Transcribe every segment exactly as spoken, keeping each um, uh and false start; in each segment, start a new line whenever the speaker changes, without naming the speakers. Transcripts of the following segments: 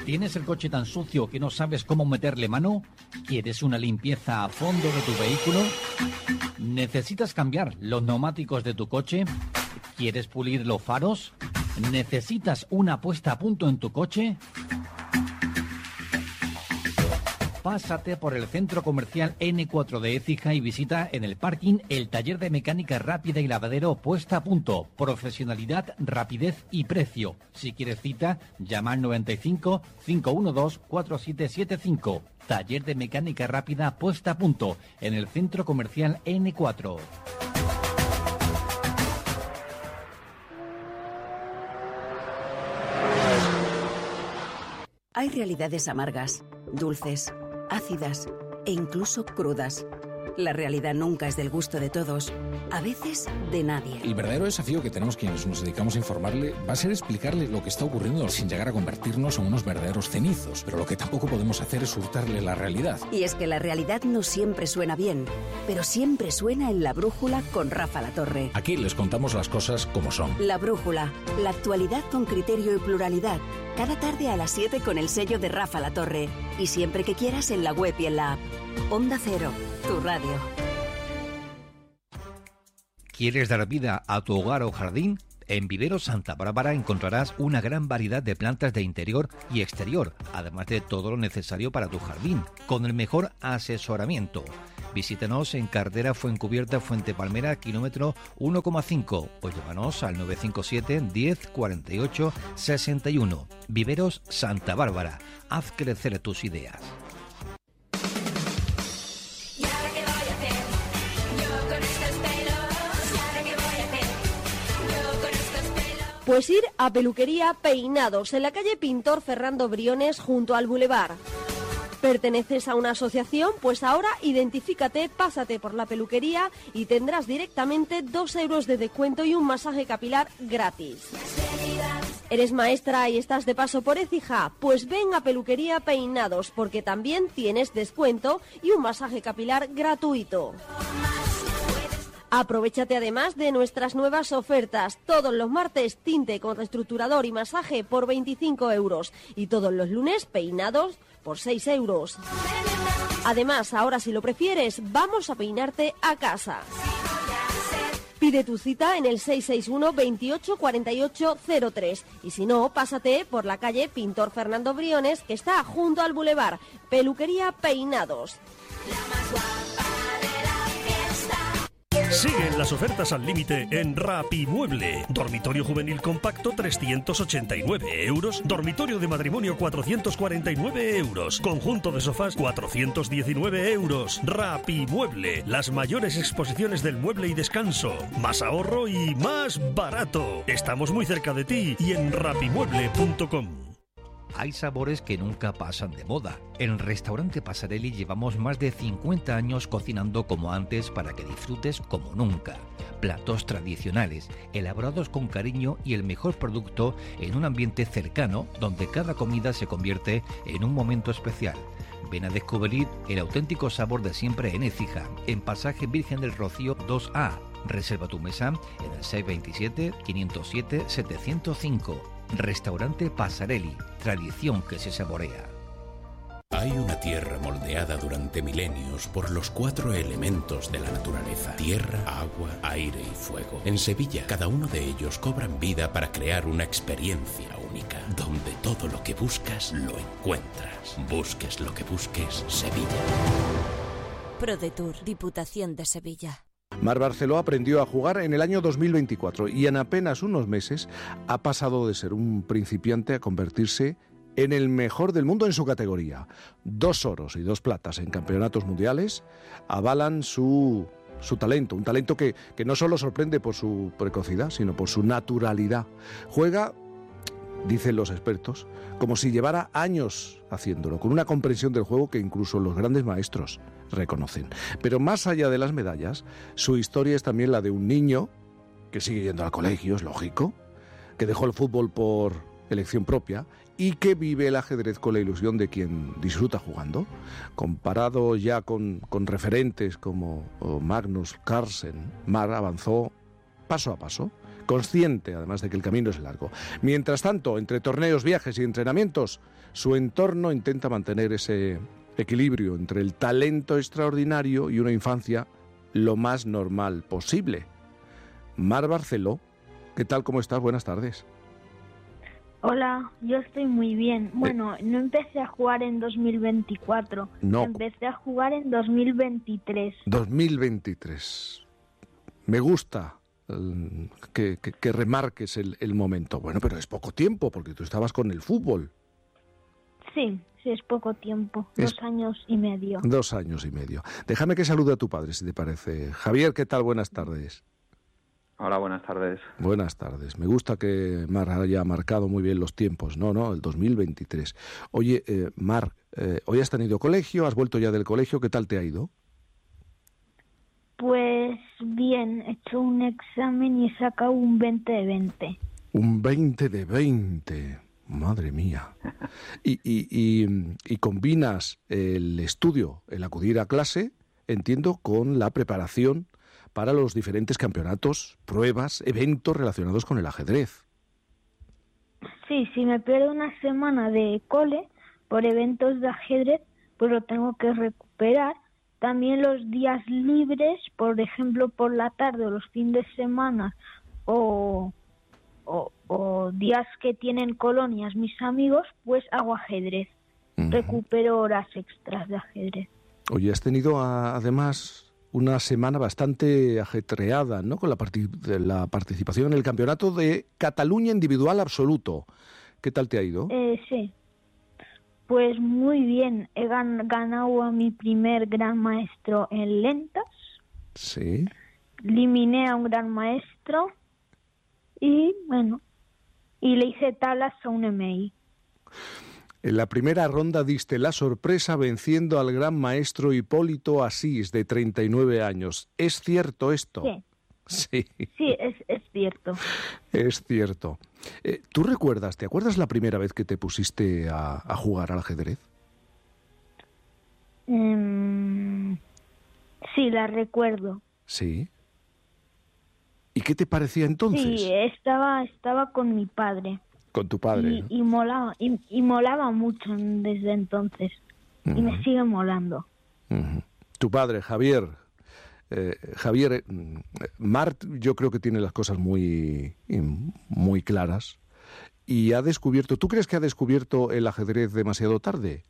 ¿Tienes el coche tan sucio que no sabes cómo meterle mano? ¿Quieres una limpieza a fondo de tu vehículo? ¿Necesitas cambiar los neumáticos de tu coche? ¿Quieres pulir los faros? ¿Necesitas una puesta a punto en tu coche? Pásate por el centro comercial ene cuatro de Écija y visita en el parking el taller de mecánica rápida y lavadero puesta a punto. Profesionalidad, rapidez y precio. Si quieres cita, llama al noventa y cinco, cinco uno dos, cuatro siete siete cinco. Taller de mecánica rápida puesta a punto en el centro comercial ene cuatro.
Hay realidades amargas, dulces, ácidas e incluso crudas. La realidad nunca es del gusto de todos, a veces de nadie.
El verdadero desafío que tenemos quienes nos dedicamos a informarle va a ser explicarle lo que está ocurriendo sin llegar a convertirnos en unos verdaderos cenizos. Pero lo que tampoco podemos hacer es hurtarle la realidad.
Y es que la realidad no siempre suena bien, pero siempre suena en La Brújula con Rafa La Torre.
Aquí les contamos las cosas como son.
La Brújula, la actualidad con criterio y pluralidad. Cada tarde a las siete con el sello de Rafa La Torre. Y siempre que quieras en la web y en la app. Onda Cero, tu radio.
¿Quieres dar vida a tu hogar o jardín? En Viveros Santa Bárbara encontrarás una gran variedad de plantas de interior y exterior, además de todo lo necesario para tu jardín, con el mejor asesoramiento. Visítanos en Carretera Fuencubierta Fuente Palmera, kilómetro uno coma cinco, o llámanos al nueve cinco siete, diez, cuarenta y ocho, sesenta y uno. Viveros Santa Bárbara. Haz crecer tus ideas.
Pues ir a Peluquería Peinados, en la calle Pintor Fernando Briones, junto al Boulevard. ¿Perteneces a una asociación? Pues ahora identifícate, pásate por la peluquería y tendrás directamente dos euros de descuento y un masaje capilar gratis. ¿Eres maestra y estás de paso por Écija? Pues ven a Peluquería Peinados, porque también tienes descuento y un masaje capilar gratuito. Aprovéchate además de nuestras nuevas ofertas. Todos los martes, tinte con reestructurador y masaje por veinticinco euros. Y todos los lunes, peinados por seis euros. Además, ahora si lo prefieres, vamos a peinarte a casa. Pide tu cita en el seis seis uno, veintiocho, cuarenta y ocho, cero tres. Y si no, pásate por la calle Pintor Fernando Briones, que está junto al Boulevard. Peluquería Peinados.
Siguen las ofertas al límite en Rapimueble. Dormitorio juvenil compacto trescientos ochenta y nueve euros. Dormitorio de matrimonio cuatrocientos cuarenta y nueve euros. Conjunto de sofás cuatrocientos diecinueve euros. Rapimueble. Las mayores exposiciones del mueble y descanso. Más ahorro y más barato. Estamos muy cerca de ti y en rapimueble punto com.
Hay sabores que nunca pasan de moda. En Restaurante Pasarelli llevamos más de cincuenta años cocinando como antes para que disfrutes como nunca. Platos tradicionales, elaborados con cariño y el mejor producto en un ambiente cercano donde cada comida se convierte en un momento especial. Ven a descubrir el auténtico sabor de siempre en Écija, en Pasaje Virgen del Rocío dos A. Reserva tu mesa en el seis dos siete, cinco cero siete, siete cero cinco. Restaurante Pasarelli, tradición que se saborea.
Hay una tierra moldeada durante milenios por los cuatro elementos de la naturaleza: tierra, agua, aire y fuego. En Sevilla, cada uno de ellos cobran vida para crear una experiencia única, donde todo lo que buscas lo encuentras. Busques lo que busques, Sevilla.
ProDetour, Diputación de Sevilla.
Marc Barceló aprendió a jugar en el año dos mil veinticuatro y en apenas unos meses ha pasado de ser un principiante a convertirse en el mejor del mundo en su categoría. Dos oros y dos platas en campeonatos mundiales avalan su, su talento, un talento que, que no solo sorprende por su precocidad, sino por su naturalidad. Juega, dicen los expertos, como si llevara años haciéndolo, con una comprensión del juego que incluso los grandes maestros reconocen. Pero más allá de las medallas, su historia es también la de un niño que sigue yendo al colegio, es lógico, que dejó el fútbol por elección propia y que vive el ajedrez con la ilusión de quien disfruta jugando. Comparado ya con, con referentes como Magnus Carlsen, Marc avanzó paso a paso, consciente además de que el camino es largo. Mientras tanto, entre torneos, viajes y entrenamientos, su entorno intenta mantener ese equilibrio entre el talento extraordinario y una infancia lo más normal posible. Mar Barceló, ¿qué tal? ¿Cómo estás? Buenas tardes.
Hola, yo estoy muy bien. Bueno, eh, no empecé a jugar en dos mil veinticuatro,
no.
Empecé a jugar en dos mil veintitrés.
dos mil veintitrés. Me gusta eh, que, que, que remarques el, el momento. Bueno, pero es poco tiempo, porque tú estabas con el fútbol.
Sí, sí, es poco tiempo.
Es...
Dos años y medio.
Dos años y medio. Déjame que salude a tu padre, si te parece. Javier, ¿qué tal? Buenas tardes.
Hola, buenas tardes.
Buenas tardes. Me gusta que Mar haya marcado muy bien los tiempos. No, no, el dos mil veintitrés. Oye, eh, Mar, eh, ¿hoy has tenido colegio? ¿Has vuelto ya del colegio? ¿Qué tal te ha ido?
Pues bien, he hecho un examen y he sacado un veinte de veinte.
Un veinte de veinte. Madre mía. Y, y, y, y combinas el estudio, el acudir a clase, entiendo, con la preparación para los diferentes campeonatos, pruebas, eventos relacionados con el ajedrez.
Sí, si me pierdo una semana de cole por eventos de ajedrez, pues lo tengo que recuperar. También los días libres, por ejemplo, por la tarde o los fines de semana, o, o, o días que tienen colonias mis amigos, pues hago ajedrez. Uh-huh. Recupero horas extras de ajedrez.
Oye, has tenido a, además una semana bastante ajetreada, ¿no? Con la, part- la participación en el campeonato de Cataluña individual absoluto. ¿Qué tal te ha ido?
Eh, sí. Pues muy bien. He gan- ganado a mi primer gran maestro en lentas.
Sí.
Eliminé a un gran maestro y, bueno, y le hice tablas a un M I.
En la primera ronda diste la sorpresa venciendo al gran maestro Hipólito Asís, de treinta y nueve años. ¿Es cierto esto?
Sí.
Sí,
sí es, es cierto.
Es cierto. Eh, ¿Tú recuerdas, te acuerdas la primera vez que te pusiste a, a jugar al ajedrez?
Um, sí, la recuerdo.
Sí. ¿Y qué te parecía entonces?
Sí, estaba, estaba con mi padre.
Con tu padre.
Y,
¿no?
y molaba, y, y molaba mucho desde entonces. Uh-huh. Y me sigue molando.
Uh-huh. Tu padre, Javier. Eh, Javier, eh, Mart, yo creo que tiene las cosas muy, muy claras. Y ha descubierto. ¿Tú crees que ha descubierto el ajedrez demasiado tarde?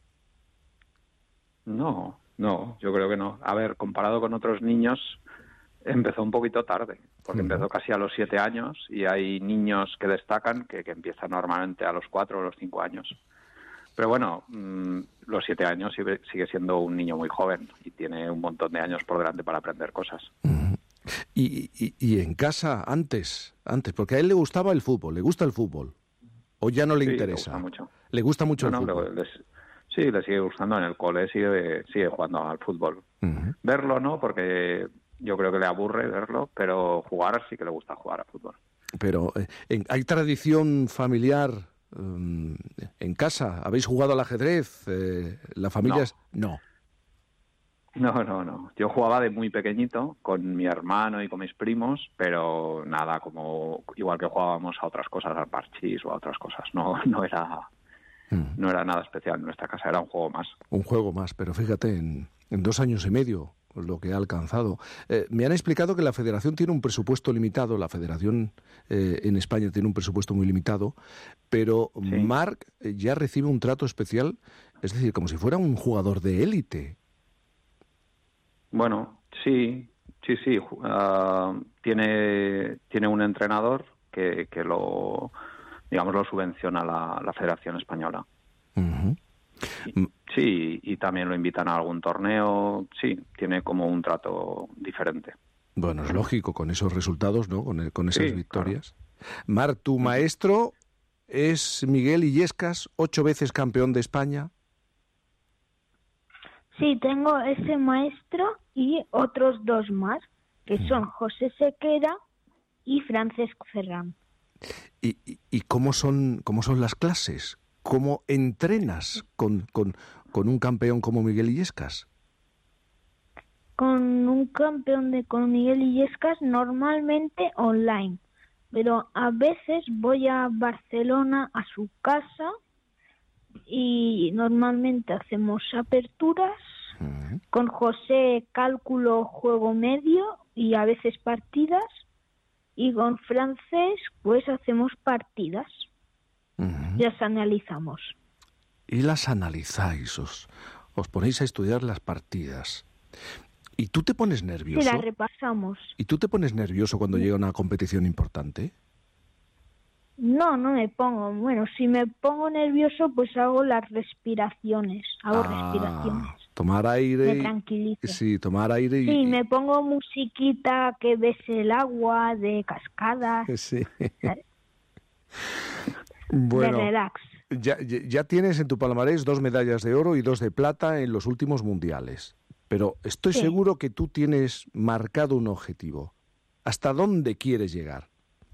No, no, yo creo que no. A ver, comparado con otros niños, empezó un poquito tarde. Porque uh-huh. empezó casi a los siete años y hay niños que destacan que, que empiezan normalmente a los cuatro o los cinco años. Pero bueno, mmm, los siete años sigue, sigue siendo un niño muy joven y tiene un montón de años por delante para aprender cosas.
Uh-huh. Y, y, y en casa, antes, antes, porque a él le gustaba el fútbol, le gusta el fútbol, o ya no le
sí,
interesa.
Le gusta mucho.
Le gusta mucho
no,
el
no,
fútbol.
Le, le, sí, le sigue gustando en el cole, sigue, sigue jugando al fútbol. Uh-huh. Verlo no, porque yo creo que le aburre verlo, pero jugar sí que le gusta jugar a fútbol.
Pero eh, ¿hay tradición familiar um, en casa? ¿Habéis jugado al ajedrez? Eh, ¿La familia?
No.
no.
No, no, no. Yo jugaba de muy pequeñito con mi hermano y con mis primos, pero nada, como igual que jugábamos a otras cosas, al parchís o a otras cosas. No, no era, mm. no era nada especial en nuestra casa, era un juego más.
Un juego más, pero fíjate, en, en dos años y medio lo que ha alcanzado. Eh, me han explicado que la Federación tiene un presupuesto limitado, la Federación eh, en España tiene un presupuesto muy limitado, pero sí. Marc ya recibe un trato especial, es decir, como si fuera un jugador de élite.
Bueno, sí, sí, sí. Uh, tiene, tiene un entrenador que, que lo, digamos, lo subvenciona la, la Federación Española.
Uh-huh.
Y, sí, y también lo invitan a algún torneo. Sí, tiene como un trato diferente.
Bueno, es lógico, con esos resultados, ¿no? Con, el, con esas
sí,
victorias. Claro. Mar, tu maestro es Miguel Illescas, ocho veces campeón de España.
Sí, tengo ese maestro y otros dos más, que son José Sequera y Francesc Ferran.
¿Y, y, y cómo son cómo son las clases? ¿Cómo entrenas con, con, con un campeón como Miguel Illescas?
Con un campeón de con Miguel Illescas normalmente online, pero a veces voy a Barcelona a su casa y normalmente hacemos aperturas. Uh-huh. Con José cálculo, juego medio y a veces partidas. Y con Francés pues hacemos partidas. Uh-huh. Las analizamos.
Y las analizáis, os, os ponéis a estudiar las partidas. ¿Y tú te pones nervioso?
Sí, las repasamos.
¿Y tú te pones nervioso cuando sí. llega una competición importante?
No, no me pongo. Bueno, si me pongo nervioso, pues hago las respiraciones. Hago ah, respiraciones.
Tomar aire.
Me tranquilizo.
Sí, tomar aire. Y,
sí, me pongo musiquita que bese el agua, de cascadas.
Sí. Bueno,
de relax.
Ya, ya tienes en tu palmarés dos medallas de oro y dos de plata en los últimos mundiales. Pero estoy sí. seguro que tú tienes marcado un objetivo. ¿Hasta dónde quieres llegar?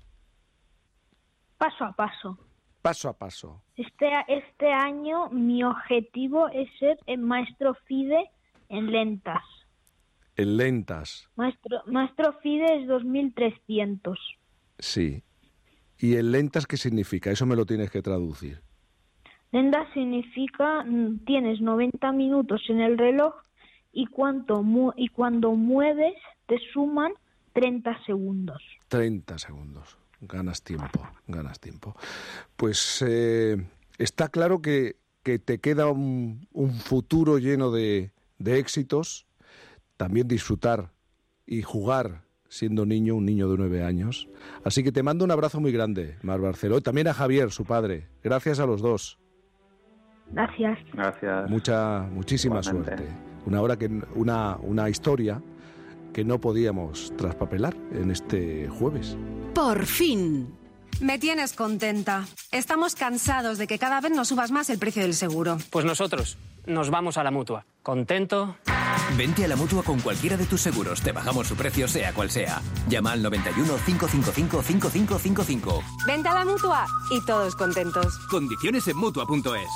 Paso a paso.
Paso a paso.
Este, este año mi objetivo es ser el maestro FIDE en lentas.
En lentas.
Maestro, maestro FIDE es dos mil trescientos.
Sí. ¿Y en lentas qué significa? Eso me lo tienes que traducir.
Lentas significa tienes noventa minutos en el reloj y, cuanto mu- y cuando mueves te suman treinta segundos.
treinta segundos. Ganas tiempo, ganas tiempo. Pues eh, está claro que, que te queda un, un futuro lleno de, de éxitos. También disfrutar y jugar siendo niño, un niño de nueve años. Así que te mando un abrazo muy grande, Mar Barceló. Y también a Javier, su padre. Gracias a los dos.
Gracias.
Gracias.
Mucha, muchísima
Igualmente.
suerte. Una hora que una, una historia que no podíamos traspapelar en este jueves.
¡Por fin! Me tienes contenta. Estamos cansados de que cada vez nos subas más el precio del seguro.
Pues nosotros nos vamos a la Mutua. ¿Contento?
Vente a la Mutua con cualquiera de tus seguros. Te bajamos su precio sea cual sea. Llama al noventa y uno, cinco cinco cinco, cinco cinco cinco cinco.
Vente a la Mutua y todos contentos.
Condiciones en Mutua punto es.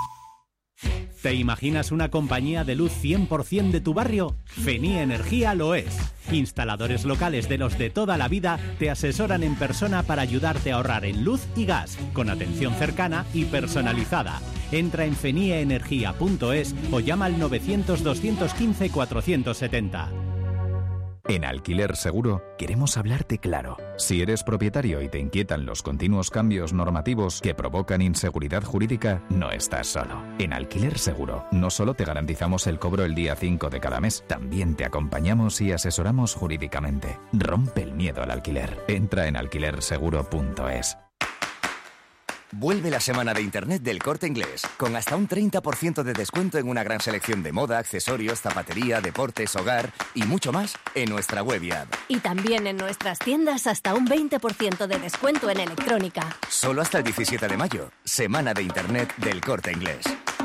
¿Te imaginas una compañía de luz cien por ciento de tu barrio? Fenie Energía lo es. Instaladores locales de los de toda la vida te asesoran en persona para ayudarte a ahorrar en luz y gas, con atención cercana y personalizada. Entra en fenie energía punto es o llama al novecientos, doscientos quince, cuatrocientos setenta.
En Alquiler Seguro queremos hablarte claro. Si eres propietario y te inquietan los continuos cambios normativos que provocan inseguridad jurídica, no estás solo. En Alquiler Seguro no solo te garantizamos el cobro el día cinco de cada mes, también te acompañamos y asesoramos jurídicamente. Rompe el miedo al alquiler. Entra en alquiler seguro punto es.
Vuelve la semana de Internet del Corte Inglés, con hasta un treinta por ciento de descuento en una gran selección de moda, accesorios, zapatería, deportes, hogar y mucho más en nuestra web y app.
Y también en nuestras tiendas hasta un veinte por ciento de descuento en electrónica.
Solo hasta el diecisiete de mayo, semana de Internet del Corte Inglés.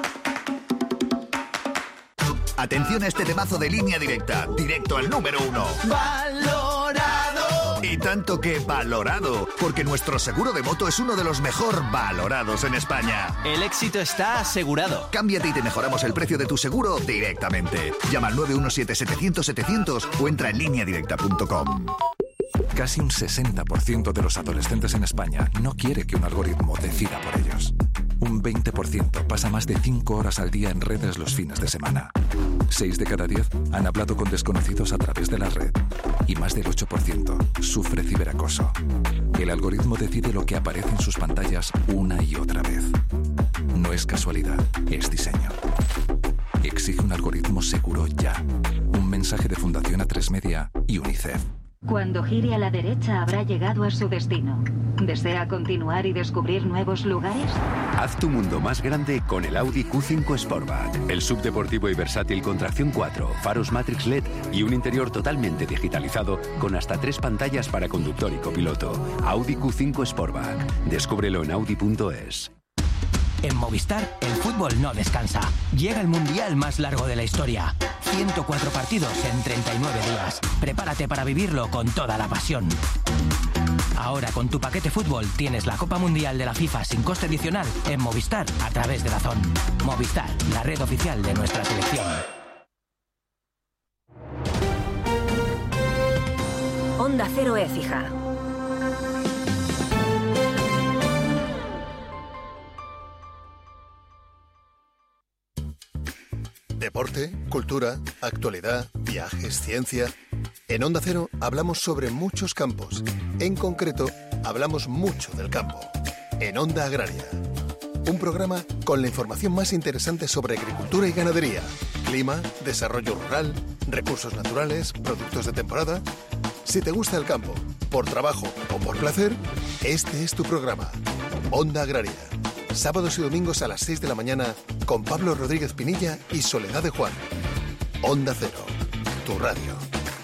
Atención a este temazo de Línea Directa, directo al número uno. ¡Valorado! Y tanto que valorado, porque nuestro seguro de moto es uno de los mejor valorados en España.
El éxito está asegurado.
Cámbiate y te mejoramos el precio de tu seguro directamente. Llama al nueve uno siete, setecientos, setecientos o entra en línea directa punto com.
Casi un sesenta por ciento de los adolescentes en España no quiere que un algoritmo decida por ellos. Un veinte por ciento pasa más de cinco horas al día en redes los fines de semana. seis de cada diez han hablado con desconocidos a través de la red. Y más del ocho por ciento sufre ciberacoso. El algoritmo decide lo que aparece en sus pantallas una y otra vez. No es casualidad, es diseño. Exige un algoritmo seguro ya. Un mensaje de Fundación A tres Media y UNICEF.
Cuando gire a la derecha habrá llegado a su destino. ¿Desea continuar y descubrir nuevos lugares?
Haz tu mundo más grande con el Audi Q cinco Sportback. El subdeportivo y versátil con tracción cuatro, faros Matrix L E D y un interior totalmente digitalizado con hasta tres pantallas para conductor y copiloto. Audi Q cinco Sportback. Descúbrelo en audi punto es.
En Movistar, el fútbol no descansa. Llega el mundial más largo de la historia. ciento cuatro partidos en treinta y nueve días. Prepárate para vivirlo con toda la pasión. Ahora con tu paquete fútbol tienes la Copa Mundial de la FIFA sin coste adicional en Movistar a través de DAZN. Movistar, la red oficial de nuestra selección.
Onda Cero Écija.
Deporte, cultura, actualidad, viajes, ciencia. En Onda Cero hablamos sobre muchos campos. En concreto, hablamos mucho del campo. En Onda Agraria. Un programa con la información más interesante sobre agricultura y ganadería, clima, desarrollo rural, recursos naturales, productos de temporada. Si te gusta el campo, por trabajo o por placer, este es tu programa. Onda Agraria. Sábados y domingos a las seis de la mañana con Pablo Rodríguez Pinilla y Soledad de Juan. Onda Cero, tu radio.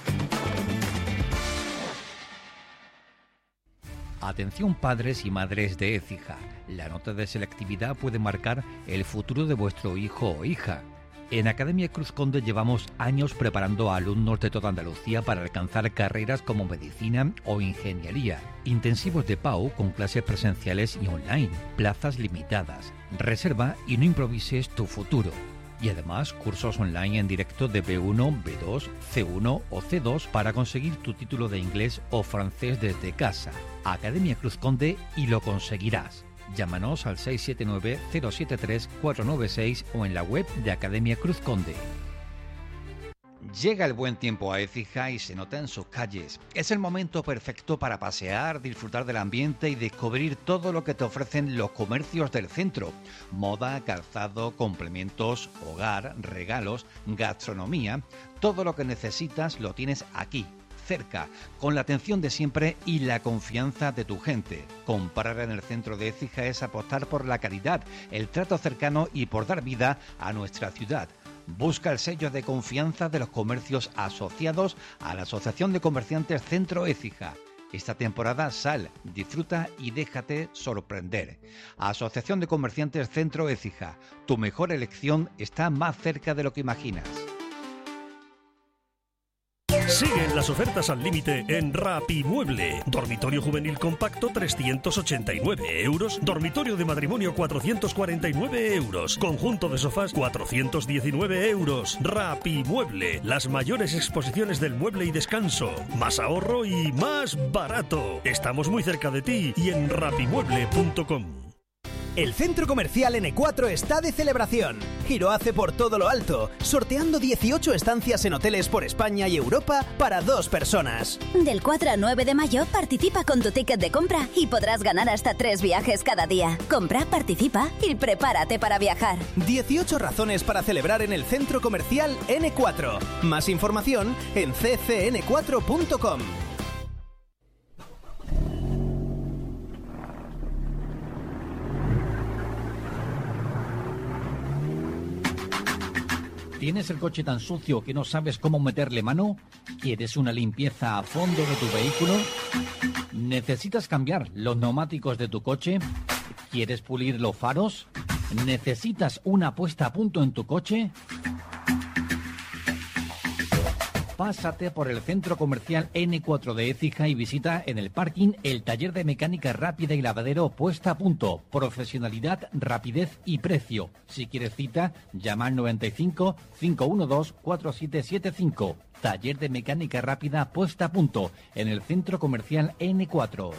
Atención padres y madres de Écija. La nota de selectividad puede marcar el futuro de vuestro hijo o hija. En Academia Cruz Conde llevamos años preparando a alumnos de toda Andalucía para alcanzar carreras como medicina o ingeniería. Intensivos de P A U con clases presenciales y online, plazas limitadas. Reserva y no improvises tu futuro. Y además cursos online en directo de B uno, B dos, C uno o C dos para conseguir tu título de inglés o francés desde casa. Academia Cruz Conde y lo conseguirás. Llámanos al seis siete nueve, cero siete tres, cuatro nueve seis o en la web de Academia Cruz Conde. Llega el buen tiempo a Écija y se nota en sus calles. Es el momento perfecto para pasear, disfrutar del ambiente y descubrir todo lo que te ofrecen los comercios del centro. Moda, calzado, complementos, hogar, regalos, gastronomía. Todo lo que necesitas lo tienes aquí, cerca, con la atención de siempre y la confianza de tu gente. Comprar en el centro de Écija es apostar por la calidad, el trato cercano y por dar vida a nuestra ciudad. Busca el sello de confianza de los comercios asociados a la Asociación de Comerciantes Centro Écija. Esta temporada sal, disfruta y déjate sorprender. Asociación de Comerciantes Centro Écija. Tu mejor elección está más cerca de lo que imaginas.
Siguen las ofertas al límite en Rapimueble. Dormitorio juvenil compacto trescientos ochenta y nueve euros. Dormitorio de matrimonio cuatrocientos cuarenta y nueve euros. Conjunto de sofás cuatrocientos diecinueve euros. Rapimueble. Las mayores exposiciones del mueble y descanso. Más ahorro y más barato. Estamos muy cerca de ti y en rapimueble punto com.
El centro comercial ene cuatro está de celebración. Giro hace por todo lo alto, sorteando dieciocho estancias en hoteles por España y Europa para dos personas.
Del cuatro al nueve de mayo participa con tu ticket de compra y podrás ganar hasta tres viajes cada día. Compra, participa y prepárate para viajar.
dieciocho razones para celebrar en el centro comercial ene cuatro. Más información en ce ce ene cuatro punto com.
¿Tienes el coche tan sucio que no sabes cómo meterle mano? ¿Quieres una limpieza a fondo de tu vehículo? ¿Necesitas cambiar los neumáticos de tu coche? ¿Quieres pulir los faros? ¿Necesitas una puesta a punto en tu coche? Pásate por el centro comercial ene cuatro de Écija y visita en el parking el taller de mecánica rápida y lavadero puesta a punto. Profesionalidad, rapidez y precio. Si quieres cita, llama al noventa y cinco, cinco uno dos, cuatro siete siete cinco. Taller de mecánica rápida puesta a punto en el centro comercial ene cuatro.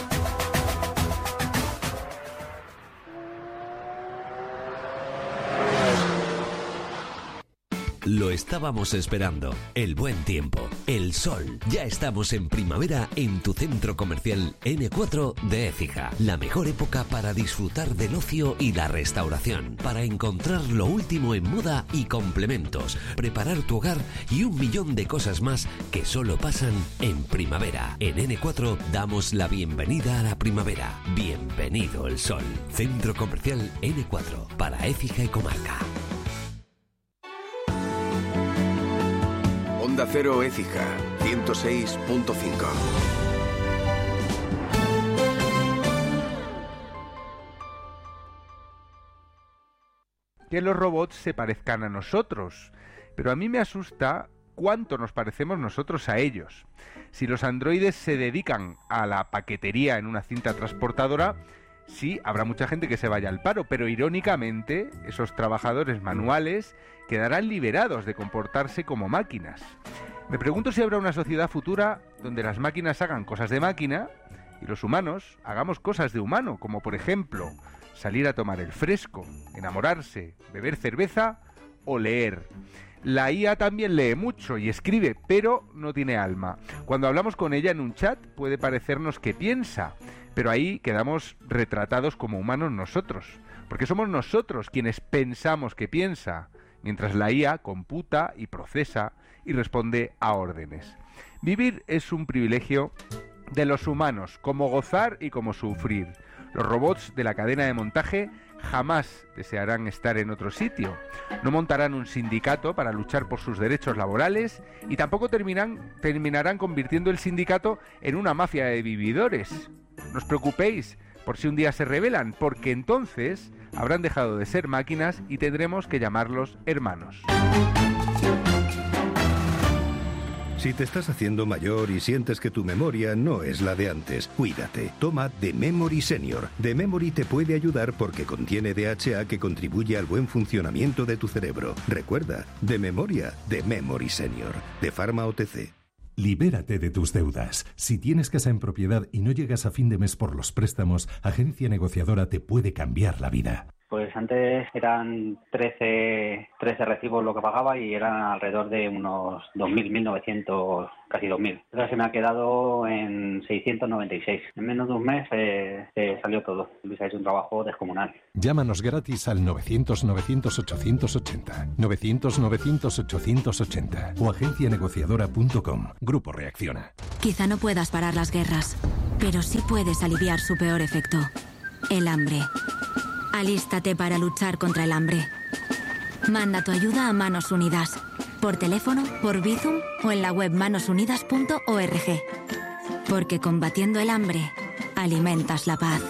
Lo estábamos esperando. El buen tiempo, el sol. Ya estamos en primavera en tu centro comercial ene cuatro de Écija. La mejor época para disfrutar del ocio y la restauración. Para encontrar lo último en moda y complementos. Preparar tu hogar y un millón de cosas más que solo pasan en primavera. En ene cuatro damos la bienvenida a la primavera. Bienvenido el sol. Centro comercial ene cuatro para Écija y comarca.
Onda Cero Écija, ciento seis punto cinco.
Que los robots se parezcan a nosotros, pero a mí me asusta cuánto nos parecemos nosotros a ellos. Si los androides se dedican a la paquetería en una cinta transportadora, sí, habrá mucha gente que se vaya al paro, pero irónicamente, esos trabajadores manuales quedarán liberados de comportarse como máquinas. Me pregunto si habrá una sociedad futura donde las máquinas hagan cosas de máquina y los humanos hagamos cosas de humano, como por ejemplo, salir a tomar el fresco, enamorarse, beber cerveza o leer. La I A también lee mucho y escribe, pero no tiene alma. Cuando hablamos con ella en un chat puede parecernos que piensa, pero ahí quedamos retratados como humanos nosotros, porque somos nosotros quienes pensamos que piensa, mientras la I A computa y procesa y responde a órdenes. Vivir es un privilegio de los humanos, como gozar y como sufrir. Los robots de la cadena de montaje jamás desearán estar en otro sitio. No montarán un sindicato para luchar por sus derechos laborales y tampoco terminan, terminarán convirtiendo el sindicato en una mafia de vividores. No os preocupéis por si un día se rebelan, porque entonces habrán dejado de ser máquinas y tendremos que llamarlos hermanos.
Si te estás haciendo mayor y sientes que tu memoria no es la de antes, cuídate. Toma The Memory Senior. The Memory te puede ayudar porque contiene D H A que contribuye al buen funcionamiento de tu cerebro. Recuerda, de memoria, The Memory Senior. De Pharma O T C.
Libérate de tus deudas. Si tienes casa en propiedad y no llegas a fin de mes por los préstamos, Agencia Negociadora te puede cambiar la vida.
Pues antes eran trece, trece recibos lo que pagaba y eran alrededor de unos dos mil, mil novecientos, casi dos mil. Ahora se me ha quedado en seiscientos noventa y seis. En menos de un mes eh, eh, salió todo. Luis ha hecho un trabajo descomunal.
Llámanos gratis al novecientos, novecientos, ochocientos ochenta, novecientos, novecientos, ochocientos ochenta o agencia negociadora punto com. Grupo Reacciona.
Quizá no puedas parar las guerras, pero sí puedes aliviar su peor efecto, el hambre. Alístate para luchar contra el hambre. Manda tu ayuda a Manos Unidas, por teléfono, por Bizum o en la web manos unidas punto org. Porque combatiendo el hambre, alimentas la paz.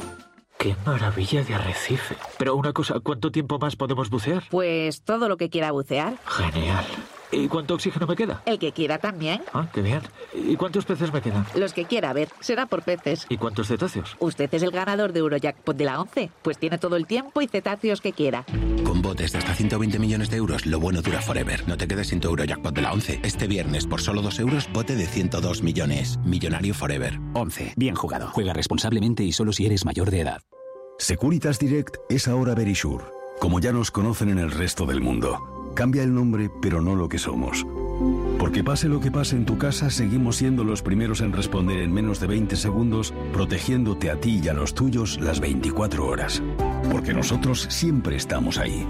¡Qué maravilla de arrecife! Pero una cosa, ¿cuánto tiempo más podemos bucear?
Pues todo lo que quiera bucear.
Genial. ¿Y cuánto oxígeno me queda?
El que quiera también.
Ah, qué bien. ¿Y cuántos peces me quedan?
Los que quiera, a ver, será por peces.
¿Y cuántos cetáceos?
Usted es el ganador de Eurojackpot de la once, pues tiene todo el tiempo y cetáceos que quiera.
Con botes de hasta ciento veinte millones de euros, lo bueno dura forever. No te quedes sin tu Eurojackpot de la once. Este viernes, por solo dos euros, bote de ciento dos millones. Millonario forever.
once. Bien jugado. Juega responsablemente y solo si eres mayor de edad.
Securitas Direct es ahora Verisure, como ya nos conocen en el resto del mundo. Cambia el nombre, pero no lo que somos. Porque pase lo que pase en tu casa, seguimos siendo los primeros en responder en menos de veinte segundos, protegiéndote a ti y a los tuyos las veinticuatro horas. Porque nosotros siempre estamos ahí.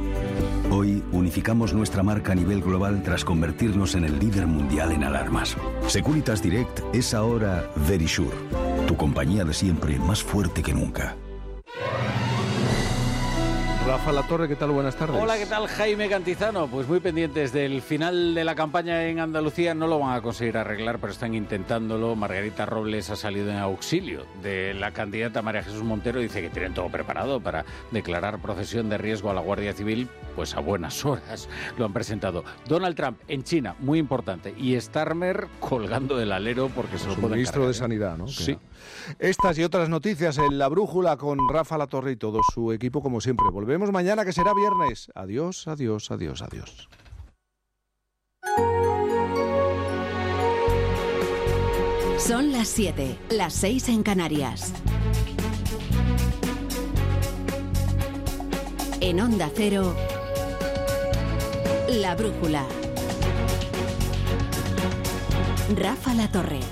Hoy unificamos nuestra marca a nivel global tras convertirnos en el líder mundial en alarmas. Securitas Direct es ahora Verisure, tu compañía de siempre más fuerte que nunca.
Rafa Latorre, ¿qué tal? Buenas tardes.
Hola, ¿qué tal? Jaime Cantizano. Pues muy pendientes del final de la campaña en Andalucía. No lo van a conseguir arreglar, pero están intentándolo. Margarita Robles ha salido en auxilio de la candidata María Jesús Montero. Dice que tienen todo preparado para declarar profesión de riesgo a la Guardia Civil. Pues a buenas horas lo han presentado. Donald Trump en China, muy importante. Y Starmer colgando del alero porque se lo pueden
ministro de Sanidad, ¿no?
Sí.
Estas y otras noticias en La Brújula con Rafa Latorre y todo su equipo, como siempre. Volvemos mañana, que será viernes. Adiós, adiós, adiós, adiós.
Son las siete, las seis en Canarias. En Onda Cero, La Brújula. Rafa Latorre.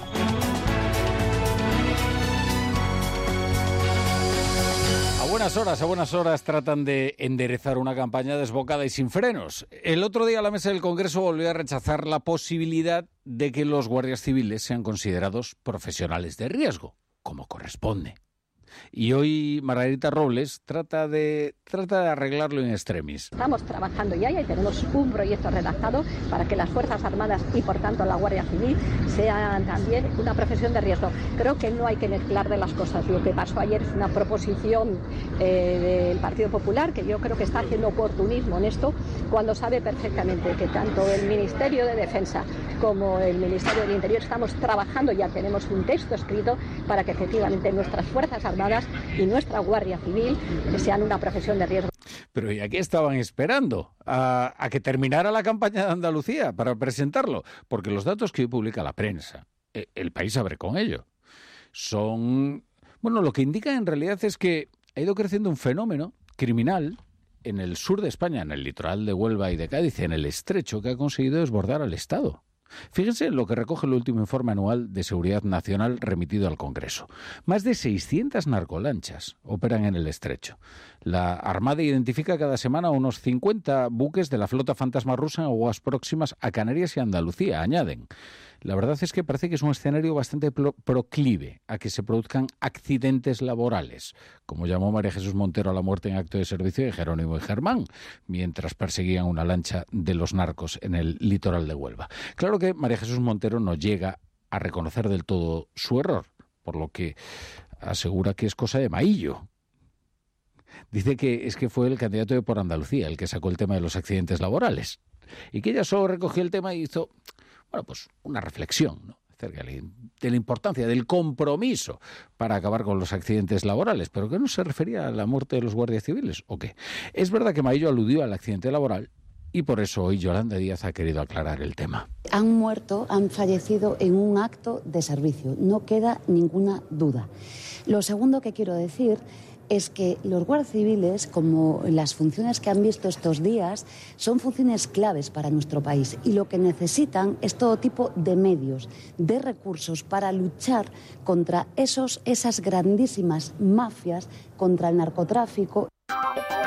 A buenas horas, a buenas horas tratan de enderezar una campaña desbocada y sin frenos. El otro día la mesa del Congreso volvió a rechazar la posibilidad de que los guardias civiles sean considerados profesionales de riesgo, como corresponde. Y hoy Margarita Robles trata de, trata de arreglarlo in extremis.
Estamos trabajando ya y tenemos un proyecto redactado para que las Fuerzas Armadas y por tanto la Guardia Civil sean también una profesión de riesgo. Creo que no hay que mezclar de las cosas. Lo que pasó ayer es una proposición eh, del Partido Popular que yo creo que está haciendo oportunismo en esto cuando sabe perfectamente que tanto el Ministerio de Defensa como el Ministerio del Interior estamos trabajando, ya tenemos un texto escrito para que efectivamente nuestras Fuerzas Armadas y nuestra Guardia Civil sean una profesión de riesgo.
Pero ¿y a qué estaban esperando? ¿A, a que terminara la campaña de Andalucía para presentarlo? Porque los datos que hoy publica la prensa, el país abre con ello, son... Bueno, lo que indica en realidad es que ha ido creciendo un fenómeno criminal en el sur de España, en el litoral de Huelva y de Cádiz, en el estrecho, que ha conseguido desbordar al Estado. Fíjense en lo que recoge el último informe anual de Seguridad Nacional remitido al Congreso. Más de seiscientas narcolanchas operan en el estrecho. La Armada identifica cada semana unos cincuenta buques de la flota fantasma rusa en aguas próximas a Canarias y Andalucía, añaden. La verdad es que parece que es un escenario bastante pro- proclive a que se produzcan accidentes laborales, como llamó María Jesús Montero a la muerte en acto de servicio de Jerónimo y Germán, mientras perseguían una lancha de los narcos en el litoral de Huelva. Claro que María Jesús Montero no llega a reconocer del todo su error, por lo que asegura que es cosa de Maillo. Dice que es que fue el candidato de Por Andalucía el que sacó el tema de los accidentes laborales y que ella solo recogió el tema y hizo... Bueno, pues una reflexión, ¿no?, acerca de la importancia del compromiso para acabar con los accidentes laborales, pero que no se refería a la muerte de los guardias civiles, ¿o qué? Es verdad que Maillo aludió al accidente laboral y por eso hoy Yolanda Díaz ha querido aclarar el tema.
Han muerto, han fallecido en un acto de servicio, no queda ninguna duda. Lo segundo que quiero decir es que los guardias civiles, como las funciones que han visto estos días, son funciones claves para nuestro país y lo que necesitan es todo tipo de medios, de recursos para luchar contra esos, esas grandísimas mafias, contra el narcotráfico.